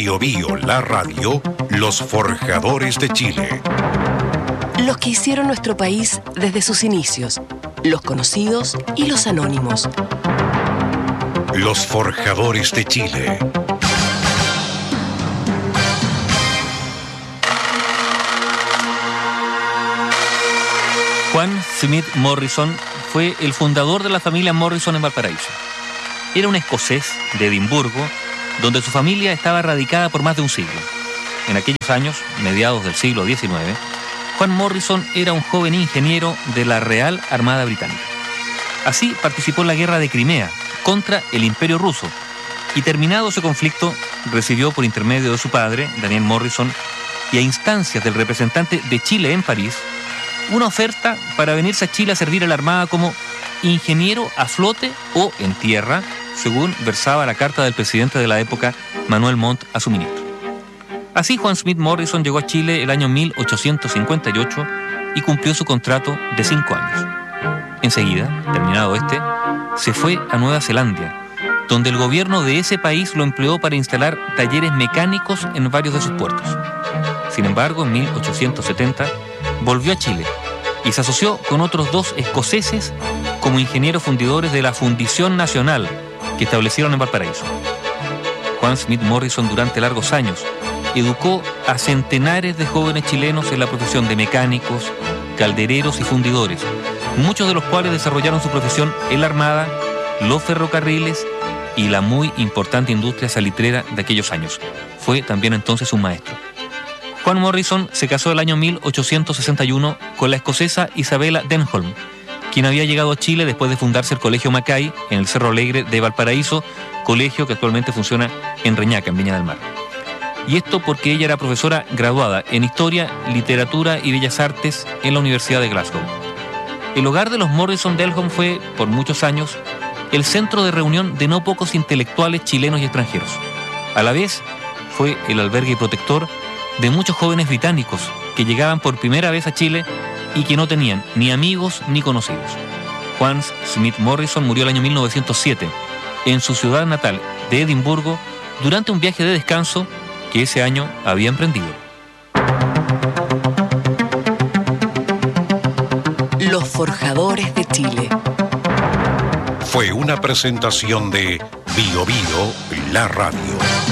Bio Bio, la radio, los forjadores de Chile. Los que hicieron nuestro país desde sus inicios, los conocidos y los anónimos. Los forjadores de Chile. Juan Smith Morrison fue el fundador de la familia Morrison en Valparaíso. Era un escocés de Edimburgo, donde su familia estaba radicada por más de un siglo. En aquellos años, mediados del siglo XIX, Juan Morrison era un joven ingeniero de la Real Armada Británica. Así participó en la Guerra de Crimea contra el Imperio Ruso y, terminado ese conflicto, recibió por intermedio de su padre, Daniel Morrison, y a instancias del representante de Chile en París, una oferta para venirse a Chile a servir a la Armada como ingeniero a flote o en tierra, según versaba la carta del presidente de la época, Manuel Montt, a su ministro. Así, Juan Smith Morrison llegó a Chile el año 1858 y cumplió su contrato de 5 años. Enseguida, terminado este, se fue a Nueva Zelanda, donde el gobierno de ese país lo empleó para instalar talleres mecánicos en varios de sus puertos. Sin embargo, en 1870 volvió a Chile y se asoció con otros 2 escoceses como ingenieros fundidores de la Fundición Nacional que establecieron en Valparaíso. Juan Smith Morrison durante largos años educó a centenares de jóvenes chilenos en la profesión de mecánicos, caldereros y fundidores, muchos de los cuales desarrollaron su profesión en la Armada, los ferrocarriles y la muy importante industria salitrera de aquellos años. Fue también entonces un maestro. Juan Morrison se casó el año 1861 con la escocesa Isabella Denholm, quien había llegado a Chile después de fundarse el Colegio Mackay en el Cerro Alegre de Valparaíso, colegio que actualmente funciona en Reñaca, en Viña del Mar. Y esto porque ella era profesora graduada en Historia, Literatura y Bellas Artes en la Universidad de Glasgow. El hogar de los Morrison Denholm fue, por muchos años, el centro de reunión de no pocos intelectuales chilenos y extranjeros. A la vez, fue el albergue protector de muchos jóvenes británicos que llegaban por primera vez a Chile y que no tenían ni amigos ni conocidos. Juan Smith Morrison murió el año 1907 en su ciudad natal de Edimburgo durante un viaje de descanso que ese año había emprendido. Los forjadores de Chile. Fue una presentación de Bio Bio, la radio.